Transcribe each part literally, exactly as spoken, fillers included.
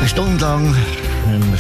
Eine Stunde lang haben wir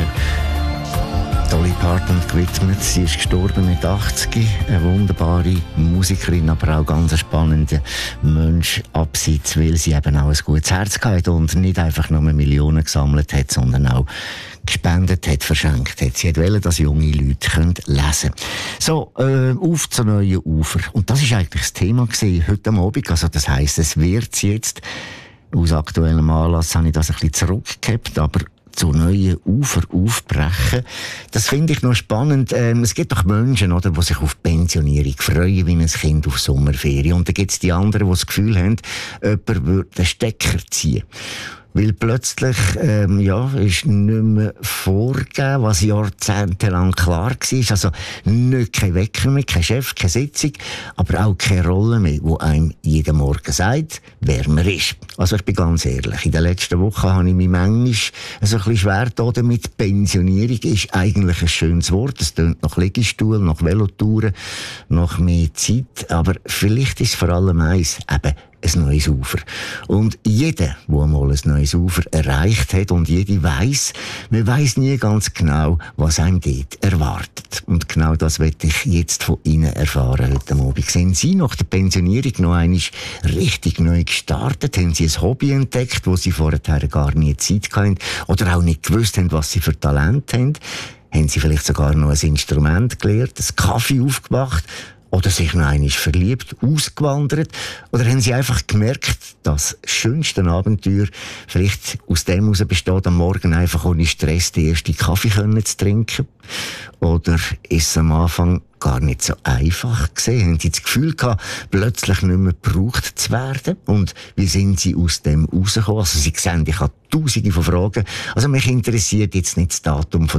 der Dolly Parton gewidmet. Sie ist gestorben mit achtzig. Eine wunderbare Musikerin, aber auch ganz ein spannender Mensch abseits, weil sie eben auch ein gutes Herz hatte und nicht einfach nur Millionen gesammelt hat, sondern auch gespendet hat, verschenkt hat. Sie wollte, dass junge Leute können lesen können. So, äh, auf zu neuen Ufer. Und das war eigentlich das Thema gewesen, heute Abend. Also das heisst, es wird jetzt, aus aktuellem Anlass habe ich das ein bisschen zurückgehabt, aber zu neuen Ufer aufbrechen. Das finde ich noch spannend. Ähm, es gibt doch Menschen, oder, die sich auf Pensionierung freuen, wie ein Kind auf Sommerferien. Und dann gibt es die anderen, die das Gefühl haben, jemand würde den Stecker ziehen. Weil plötzlich, ähm, ja, ist nicht mehr vorgegeben, was jahrzehntelang klar war. Also nicht kein Wecker mehr, kein Chef, keine Sitzung, aber auch keine Rolle mehr, die einem jeden Morgen sagt, wer man ist. Also ich bin ganz ehrlich, in den letzten Wochen habe ich mich manchmal so ein bisschen schwer getan damit. Pensionierung ist eigentlich ein schönes Wort. Es tönt nach Liegestuhl, nach Velotouren, nach mehr Zeit. Aber vielleicht ist es vor allem eins, eben ein neues Ufer. Und jeder, der einmal ein neues Ufer erreicht hat, und jede weiss, man weiss nie ganz genau, was einem dort erwartet. Und genau das möchte ich jetzt von Ihnen erfahren heute Abend. Sind Sie nach der Pensionierung noch einmal richtig neu gestartet? Haben Sie ein Hobby entdeckt, wo Sie vorher gar nie Zeit hatten oder auch nicht gewusst haben, was Sie für Talent haben? Haben Sie vielleicht sogar noch ein Instrument gelernt, einen Kaffee aufgemacht? Oder sich noch einmal verliebt, ausgewandert? Oder haben Sie einfach gemerkt, dass das schönste Abenteuer vielleicht aus dem heraus besteht, am Morgen einfach ohne Stress den ersten Kaffee zu trinken? Oder ist es am Anfang gar nicht so einfach gewesen? Haben Sie das Gefühl gehabt, plötzlich nicht mehr gebraucht zu werden? Und wie sind Sie aus dem rausgekommen? Also Sie sehen, ich habe tausende von Fragen. Also mich interessiert jetzt nicht das Datum von